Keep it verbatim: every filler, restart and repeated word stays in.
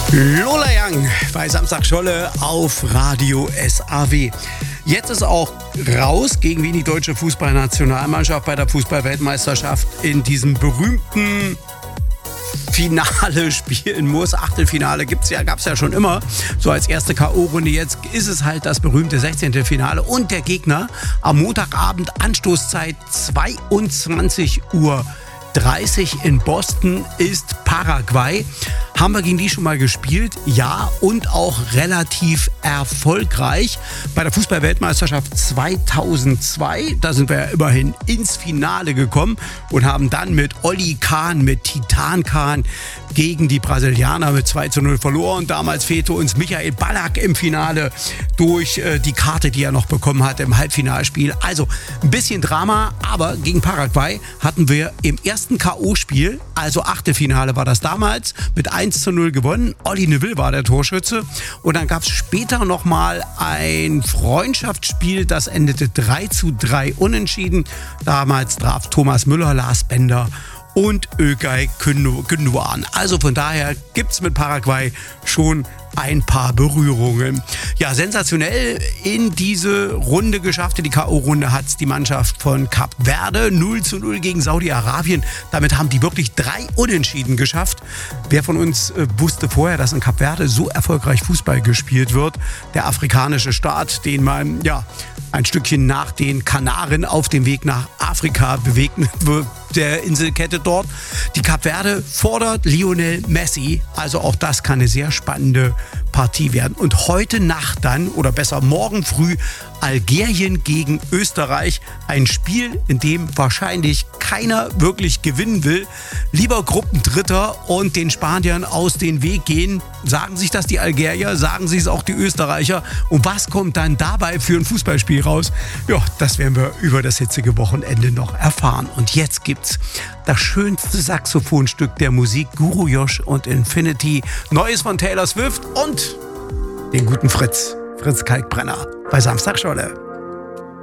Lola Young bei Samstag Scholle auf Radio S A W. Jetzt ist auch raus, gegen wen die deutsche Fußballnationalmannschaft bei der Fußballweltmeisterschaft in diesem berühmten Finale spielen muss. Achtelfinale gibt's ja, gab's ja schon immer. So als erste K O-Runde. Jetzt ist es halt das berühmte sechzehnte Finale. Und der Gegner am Montagabend, Anstoßzeit zweiundzwanzig Uhr dreißig in Boston, ist Paraguay. Haben wir gegen die schon mal gespielt? Ja, und auch relativ erfolgreich. Bei der Fußballweltmeisterschaft zweitausendzwei, da sind wir ja immerhin ins Finale gekommen und haben dann mit Olli Kahn, mit Titan Kahn gegen die Brasilianer mit zwei zu null verloren. Damals fehlte uns Michael Ballack im Finale durch äh, die Karte, die er noch bekommen hatte im Halbfinalspiel. Also ein bisschen Drama, aber gegen Paraguay hatten wir im ersten K O-Spiel, also Achtelfinale war das damals, mit eins zu null gewonnen. Olli Neville war der Torschütze. Und dann gab es später nochmal ein Freundschaftsspiel, das endete drei zu drei unentschieden. Damals traf Thomas Müller, Lars Bender und Ögay Gündoğan. Also von daher gibt es mit Paraguay schon ein paar Berührungen. Ja, sensationell in diese Runde geschafft. In die K O-Runde hat es die Mannschaft von Kap Verde null zu null gegen Saudi-Arabien. Damit haben die wirklich drei Unentschieden geschafft. Wer von uns äh, wusste vorher, dass in Kap Verde so erfolgreich Fußball gespielt wird? Der afrikanische Staat, den man ja ein Stückchen nach den Kanaren auf dem Weg nach Afrika bewegt wird, der Inselkette dort. Die Kap Verde fordert Lionel Messi. Also auch das kann eine sehr spannende Partie werden. Und heute Nacht dann, oder besser morgen früh, Algerien gegen Österreich. Ein Spiel, in dem wahrscheinlich keiner wirklich gewinnen will. Lieber Gruppendritter und den Spaniern aus dem Weg gehen. Sagen sich das die Algerier, sagen sich es auch die Österreicher. Und was kommt dann dabei für ein Fußballspiel raus? Ja, das werden wir über das hitzige Wochenende noch erfahren. Und jetzt gibt's das schönste Saxophonstück der Musik, Guru Josh und Infinity. Neues von Taylor Swift und den guten Fritz, Fritz Kalkbrenner bei Samstag Scholle.